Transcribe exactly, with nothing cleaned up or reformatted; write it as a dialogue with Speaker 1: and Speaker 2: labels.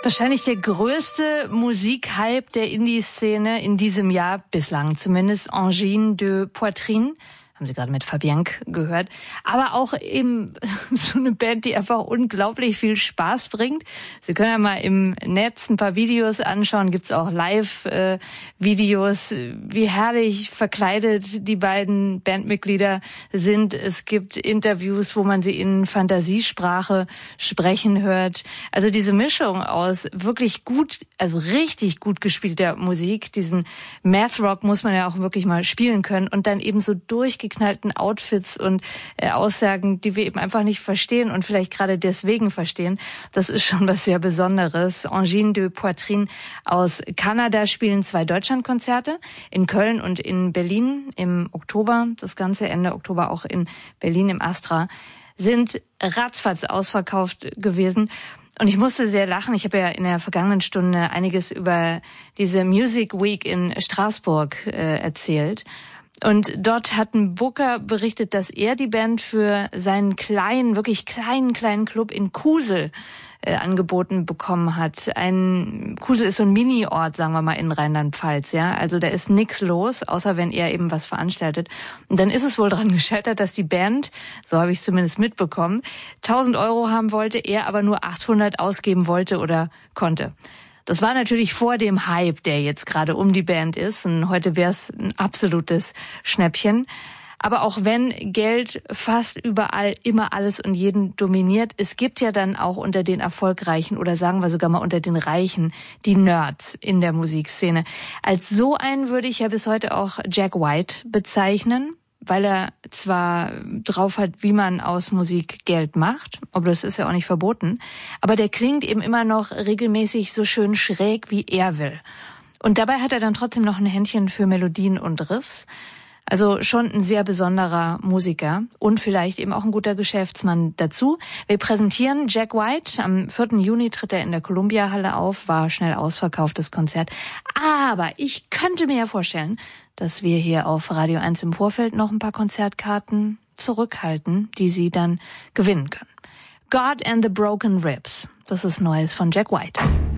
Speaker 1: Wahrscheinlich der größte Musikhype der Indie-Szene in diesem Jahr, bislang zumindest, Angine de Poitrine. Haben Sie gerade mit Fabienne gehört. Aber auch eben so eine Band, die einfach unglaublich viel Spaß bringt. Sie können ja mal im Netz ein paar Videos anschauen. Gibt's auch Live-Videos, wie herrlich verkleidet die beiden Bandmitglieder sind. Es gibt Interviews, wo man sie in Fantasiesprache sprechen hört. Also diese Mischung aus wirklich gut, also richtig gut gespielter Musik, diesen Math-Rock muss man ja auch wirklich mal spielen können und dann eben so durchgeknallten Outfits und äh, Aussagen, die wir eben einfach nicht verstehen und vielleicht gerade deswegen verstehen. Das ist schon was sehr Besonderes. Angine de Poitrine aus Kanada spielen zwei Deutschlandkonzerte in Köln und in Berlin im Oktober. Das ganze Ende Oktober auch in Berlin im Astra. Sind ratzfatz ausverkauft gewesen. Und ich musste sehr lachen. Ich habe ja in der vergangenen Stunde einiges über diese Music Week in Straßburg äh, erzählt. Und dort hat ein Booker berichtet, dass er die Band für seinen kleinen, wirklich kleinen, kleinen Club in Kusel äh, angeboten bekommen hat. Ein Kusel ist so ein Mini-Ort, sagen wir mal, in Rheinland-Pfalz, ja. Also da ist nix los, außer wenn er eben was veranstaltet. Und dann ist es wohl daran gescheitert, dass die Band, so habe ich es zumindest mitbekommen, tausend Euro haben wollte, er aber nur achthundert ausgeben wollte oder konnte. Das war natürlich vor dem Hype, der jetzt gerade um die Band ist. Und heute wäre es ein absolutes Schnäppchen. Aber auch wenn Geld fast überall immer alles und jeden dominiert, es gibt ja dann auch unter den Erfolgreichen oder sagen wir sogar mal unter den Reichen die Nerds in der Musikszene. Als so einen würde ich ja bis heute auch Jack White bezeichnen, weil er zwar drauf hat, wie man aus Musik Geld macht, aber das ist ja auch nicht verboten, aber der klingt eben immer noch regelmäßig so schön schräg, wie er will. Und dabei hat er dann trotzdem noch ein Händchen für Melodien und Riffs. Also schon ein sehr besonderer Musiker und vielleicht eben auch ein guter Geschäftsmann dazu. Wir präsentieren Jack White. Am vierten Juni tritt er in der Columbia-Halle auf, war schnell ausverkauftes Konzert. Aber ich könnte mir ja vorstellen, dass wir hier auf Radio eins im Vorfeld noch ein paar Konzertkarten zurückhalten, die Sie dann gewinnen können. God and the Broken Ribs. Das ist Neues von Jack White.